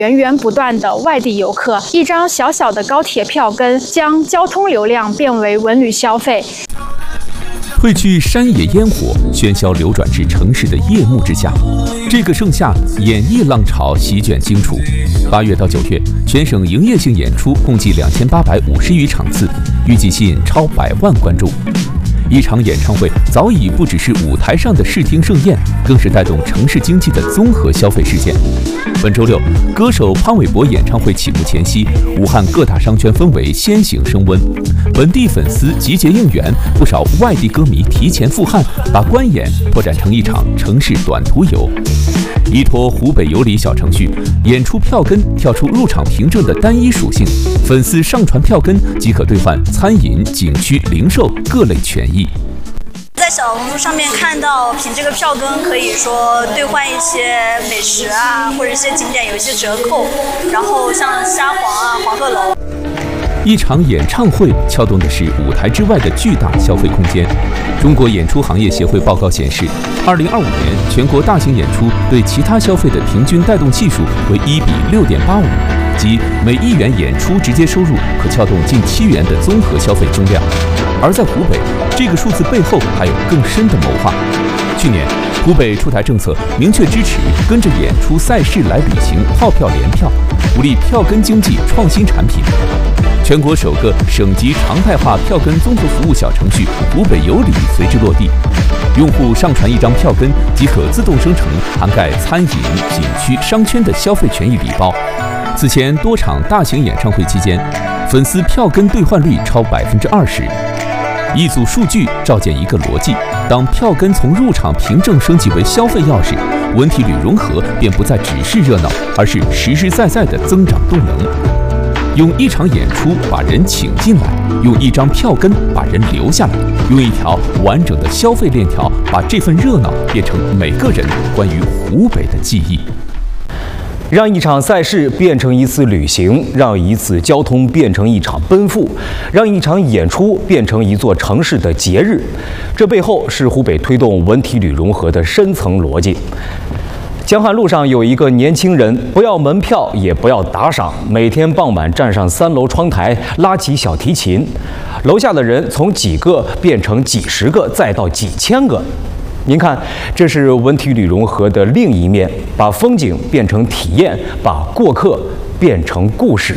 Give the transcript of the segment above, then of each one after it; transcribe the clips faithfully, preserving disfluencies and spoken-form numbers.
源源不断的外地游客，一张小小的高铁票根将交通流量变为文旅消费。 汇聚山野烟火，喧嚣流转至城市的夜幕之下。这个盛夏，演艺浪潮席卷荆楚。八月到九月，全省营业性演出共计两千八百五十余场次，预计吸引超百万观众。一场演唱会早已不只是舞台上的视听盛宴，更是带动城市经济的综合消费事件。本周六，歌手潘玮柏演唱会启幕前夕，武汉各大商圈氛围先行升温，本地粉丝集结应援，不少外地歌迷提前赴汉，把观演拓展成一场城市短途游。依托湖北有礼小程序，演出票根跳出入场凭证的单一属性，粉丝上传票根即可兑换餐饮、景区、零售各类权益。 在小红书上面看到，凭这个票根可以说兑换一些美食啊，或者一些景点有一些折扣，然后像虾皇啊、黄鹤楼。 一场演唱会撬动的是舞台之外的巨大消费空间。中国演出行业协会报告显示，二零二五年全国大型演出对其他消费的平均带动系数为一比六点八五，即每一元演出直接收入可撬动近七元的综合消费增量。而在湖北，这个数字背后还有更深的谋划。去年，湖北出台政策，明确支持跟着演出赛事来旅行套票联票，鼓励票根经济创新产品。全国首个省级常态化票根综合服务小程序“湖北有礼”随之落地，用户上传一张票根即可自动生成涵盖餐饮、景区、商圈的消费权益礼包。此前多场大型演唱会期间，粉丝票根兑换率超百分之二十。一组数据照见一个逻辑：当票根从入场凭证升级为消费钥匙，文体旅融合便不再只是热闹，而是实实在在的增长动能。用一场演出把人请进来，用一张票根把人留下来，用一条完整的消费链条把这份热闹变成每个人关于湖北的记忆。 让一场赛事变成一次旅行，让一次交通变成一场奔赴，让一场演出变成一座城市的节日，这背后是湖北推动文体旅融合的深层逻辑。江汉路上有一个年轻人，不要门票，也不要打赏，每天傍晚站上三楼窗台，拉起小提琴，楼下的人从几个变成几十个，再到几千个。您看，这是文体旅融合的另一面，把风景变成体验，把过客变成故事。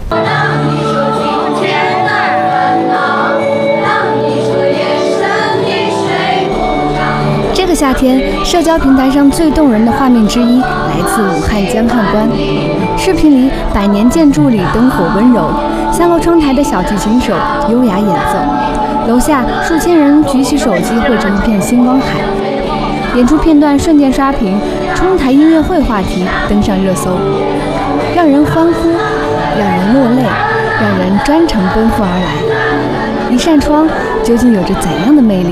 这个夏天，社交平台上最动人的画面之一来自武汉江汉关。视频里，百年建筑里灯火温柔，三楼窗台的小提琴手优雅演奏，楼下数千人举起手机汇成一片星光海。演出片段瞬间刷屏，冲台音乐会话题登上热搜，让人欢呼，让人落泪，让人专程奔赴而来。一扇窗究竟有着怎样的魅力？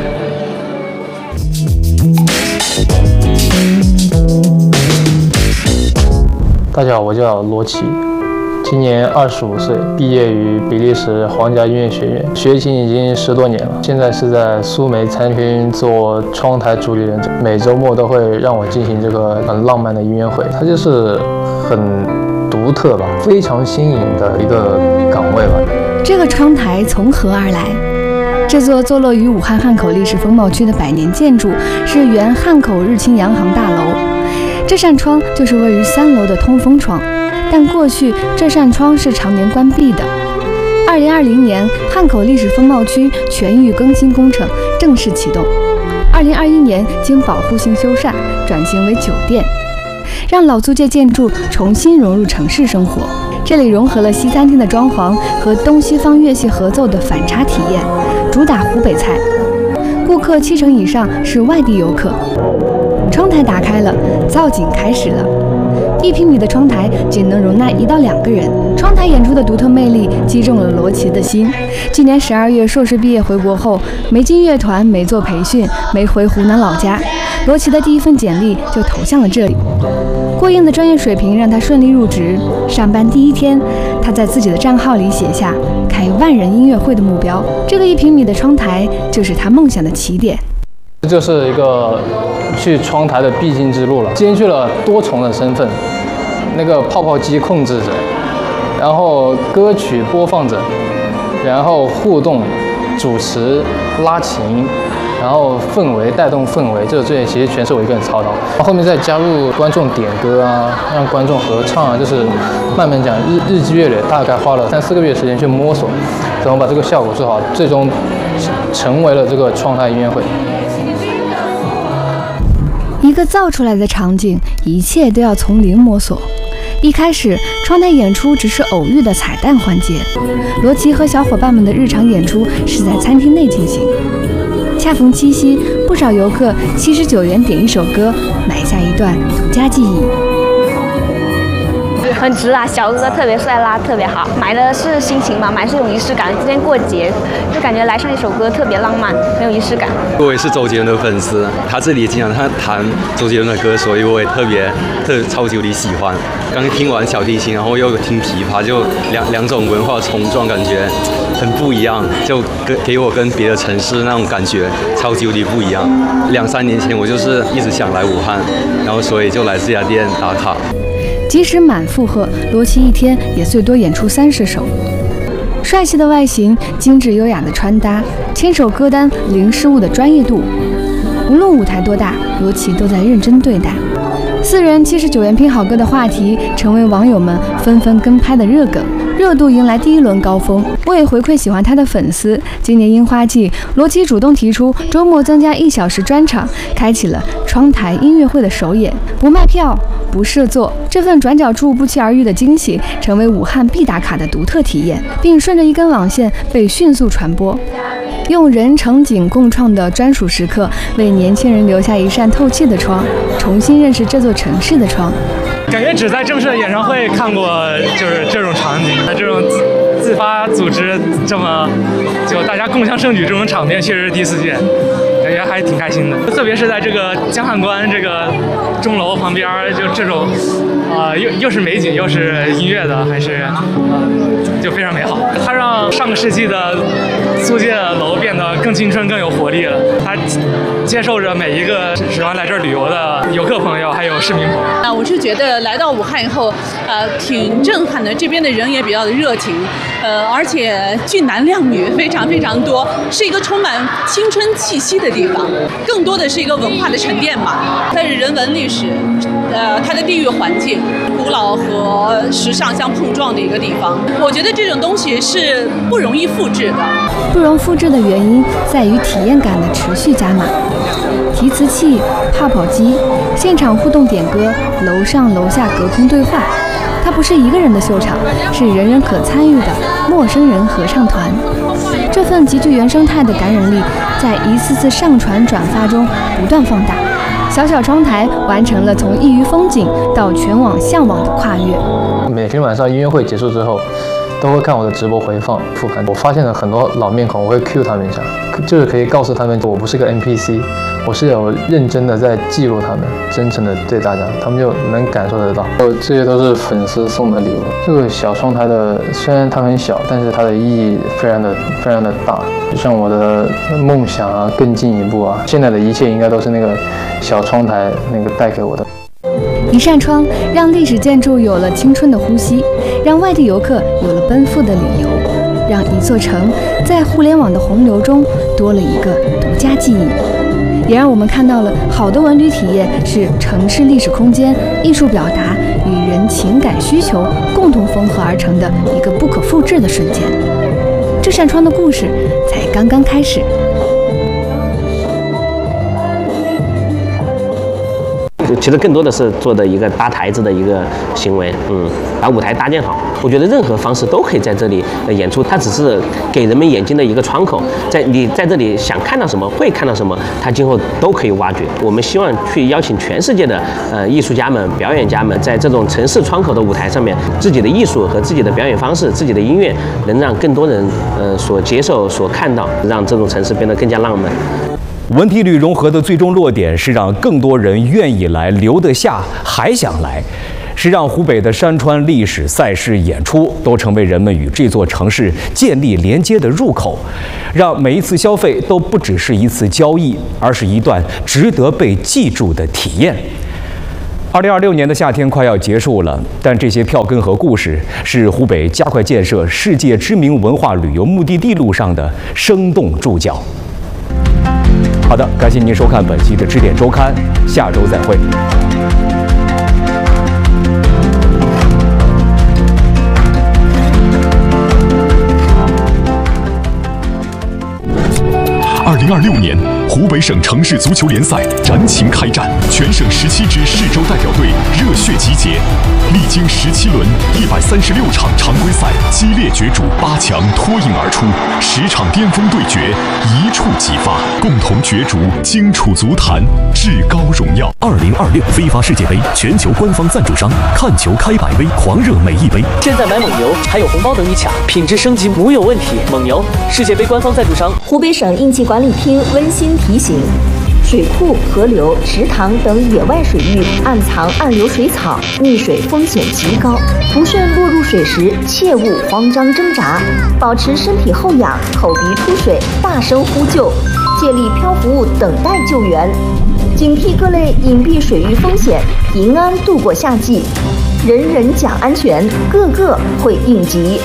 大家好，我叫罗琦，今年二十五岁，毕业于比利时皇家音乐学院，学琴已经十多年了。现在是在苏梅餐厅做窗台主理人，每周末都会让我进行这个很浪漫的音乐会。它就是很独特吧，非常新颖的一个岗位吧。 这个窗台从何而来？这座坐落于武汉汉口历史风貌区的百年建筑是原汉口日清洋行大楼。这扇窗就是位于三楼的通风窗，但过去这扇窗是常年关闭的。二零二零年，汉口历史风貌区全域更新工程正式启动。二零二一年经保护性修缮，转型为酒店，让老租界建筑重新融入城市生活。这里融合了西餐厅的装潢和东西方乐器合奏的反差体验，主打湖北菜。顾客七成以上是外地游客。窗台打开了，造景开始了。一平米的窗台仅能容纳一到两个人。窗台演出的独特魅力击中了罗琦的心。去年十二月硕士毕业回国后，没进乐团，没做培训，没回湖南老家，罗琦的第一份简历就投向了这里。过硬的专业水平让他顺利入职。上班第一天，他在自己的账号里写下开万人音乐会的目标。这个一平米的窗台就是他梦想的起点。 这是一个去窗台的必经之路了，兼具了多重的身份， 那个泡泡机控制着，然后歌曲播放着，然后互动、主持、拉琴。然后氛围带动氛围，这这些其实全是我一个人操刀。后面再加入观众点歌啊，让观众合唱啊，就是慢慢讲日日积月累，大概花了三四个月时间去摸索，怎么把这个效果做好，最终成为了这个创态音乐会。 一个造出来的场景，一切都要从零摸索。一开始，窗台演出只是偶遇的彩蛋环节，罗琦和小伙伴们的日常演出是在餐厅内进行。恰逢七夕，不少游客七十九元点一首歌，买下一段独家记忆。 很值啊，小哥哥特别帅啦，特别好。买的是心情嘛，买是一种仪式感。今天过节，就感觉来上一首歌特别浪漫，很有仪式感。 我也是周杰伦的粉丝，他这里经常他弹周杰伦的歌，所以我也特别特别超级无敌喜欢。刚听完小提琴，然后又听琵琶，就两两种文化冲撞，感觉很不一样，就跟给我跟别的城市那种感觉超级无敌不一样。两三年前我就是一直想来武汉，然后所以就来这家店打卡。 即使满负荷，罗琦一天也最多演出三十首。帅气的外形，精致优雅的穿搭，千首歌单零失误的专业度，无论舞台多大，罗琦都在认真对待。四人七十九元拼好歌的话题，成为网友们纷纷跟拍的热梗，热度迎来第一轮高峰。为回馈喜欢他的粉丝，今年樱花季，罗琦主动提出周末增加一小时专场，开启了窗台音乐会的首演，不卖票，不设座。这份转角处不期而遇的惊喜，成为武汉必打卡的独特体验，并顺着一根网线被迅速传播。用人城景共创的专属时刻，为年轻人留下一扇透气的窗，重新认识这座城市的窗。 感觉只在正式的演唱会看过，就是这种场景，这种自发组织这么就大家共襄盛举这种场面，确实是第一次见，感觉还挺开心的。特别是在这个江汉关这个钟楼旁边，就这种啊、呃，又又是美景又是音乐的，还是呃就非常美好。它让上个世纪的租界楼变得更青春、更有活力了。它接受着每一个喜欢来这儿旅游的游客朋友，还有市民朋友。 啊，我是觉得来到武汉以后，呃，挺震撼的。这边的人也比较的热情，呃，而且俊男靓女非常非常多，是一个充满青春气息的地方。更多的是一个文化的沉淀嘛，它是人文历史，呃，它的地域环境，古老和时尚相碰撞的一个地方。我觉得这种东西是不容易复制的。 不容复制的原因在于体验感的持续加码。提词器、泡泡机、现场互动点歌、楼上楼下隔空对话，它不是一个人的秀场，是人人可参与的陌生人合唱团。这份极具原生态的感染力，在一次次上传转发中不断放大。小小窗台完成了从异域风景到全网向往的跨越。 每天晚上音乐会结束之后，都会看我的直播回放复盘。我发现了很多老面孔，我会 cue 他们一下，就是可以告诉他们我不是个 N P C， 我是有认真的在记录他们，真诚的对大家，他们就能感受得到。这些都是粉丝送的礼物。这个小窗台的虽然它很小，但是它的意义非常的非常的大，就像我的梦想啊更进一步啊，现在的一切应该都是那个小窗台那个带给我的。 一扇窗让历史建筑有了青春的呼吸，让外地游客有了奔赴的理由，让一座城在互联网的洪流中多了一个独家记忆，也让我们看到了好的文旅体验是城市历史空间、艺术表达与人情感需求共同缝合而成的一个不可复制的瞬间。这扇窗的故事才刚刚开始。 其实更多的是做的一个搭台子的一个行为，嗯，把舞台搭建好。我觉得任何方式都可以在这里演出，它只是给人们眼睛的一个窗口。在你在这里想看到什么，会看到什么，它今后都可以挖掘。我们希望去邀请全世界的呃艺术家们、表演家们，在这种城市窗口的舞台上面，自己的艺术和自己的表演方式、自己的音乐，能让更多人呃所接受、所看到，让这种城市变得更加浪漫。 文体旅融合的最终落点是让更多人愿意来、留得下、还想来，是让湖北的山川历史、赛事、演出都成为人们与这座城市建立连接的入口，让每一次消费都不只是一次交易，而是一段值得被记住的体验。 二零二六年的夏天快要结束了，但这些票根和故事是湖北加快建设世界知名文化旅游目的地路上的生动注脚。好的，感谢您收看本期的支点周刊，下周再会。 二零二六年，湖北省城市足球联赛燃情开战，全省十七支市州代表队热血集结，历经十七轮一百三十六场常规赛激烈角逐，八强脱颖而出，十场巅峰对决一触即发，共同角逐荆楚足坛至高荣耀。 二零二六非法世界杯全球官方赞助商，看球开百威，狂热每一杯。 现在买蒙牛还有红包等你抢，品质升级无有问题。蒙牛，世界杯官方赞助商。 湖北省应急管理厅温馨提醒：水库、河流、池塘等野外水域暗藏暗流水草，溺水风险极高。不慎落入水时，切勿慌张挣扎，保持身体后仰，口鼻出水，大声呼救，借力漂浮物等待救援，警惕各类隐蔽水域风险，平安度过夏季。人人讲安全，个个会应急。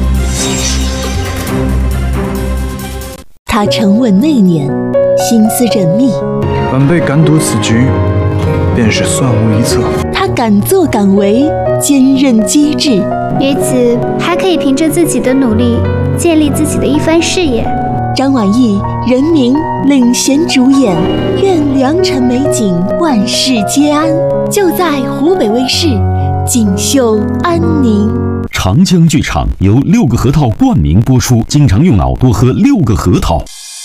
他沉稳内敛，心思缜密。 晚辈敢赌此局，便是算无一策。 他敢作敢为，坚韧机智。 于此还可以凭着自己的努力，建立自己的一番事业。 张晚意、任明领衔主演，愿良辰美景，万事皆安。就在湖北卫视，锦绣安宁。 长江剧场由六个核桃冠名播出，经常用脑多喝六个核桃。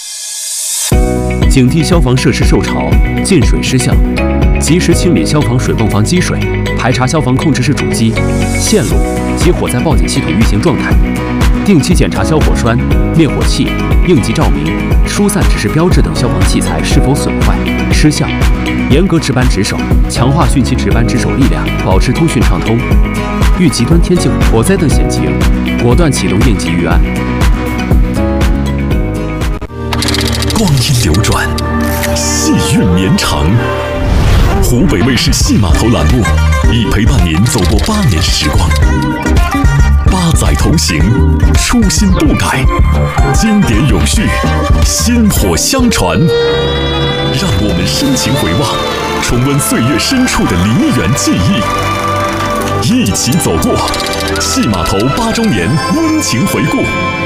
警惕消防设施受潮、进水失效，及时清理消防水泵房积水，排查消防控制室主机、线路及火灾报警系统运行状态，定期检查消火栓、灭火器、应急照明、疏散指示标志等消防器材是否损坏、失效，严格值班值守，强化汛期值班值守力量，保持通讯畅通。遇极端天气、火灾等险情，果断启动应急预案。 光阴流转，戏韵绵长。湖北卫视戏码头栏目已陪伴您走过八年时光，八载同行，初心不改，经典永续，薪火相传。让我们深情回望，重温岁月深处的梨园记忆，一起走过戏码头八周年温情回顾。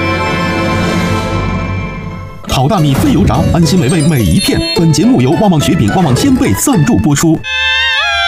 好大米非油炸，安心美味每一片。本节目由旺旺雪品旺旺仙贝赞助播出。